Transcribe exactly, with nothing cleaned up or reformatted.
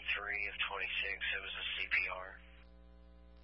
three of twenty-six. It was a C P R.